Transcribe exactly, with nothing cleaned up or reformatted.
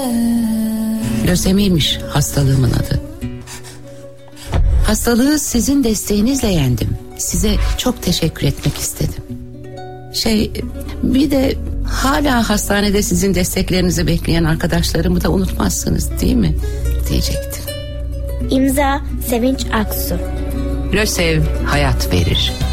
Lösemiymiş hastalığımın adı. Hastalığı sizin desteğinizle yendim. Size çok teşekkür etmek istedim. Şey, bir de hala hastanede sizin desteklerinizi bekleyen arkadaşlarımı da unutmazsınız değil mi? Diyecektim. İmza Sevinç Aksu. Lösev hayat verir.